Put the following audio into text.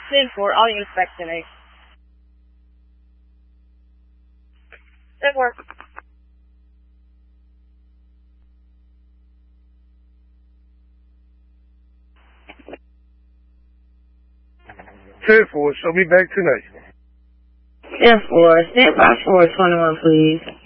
10-4, all units back to 10-8. That work. 10-4, show me back tonight. 10-4, stand by for 21, please.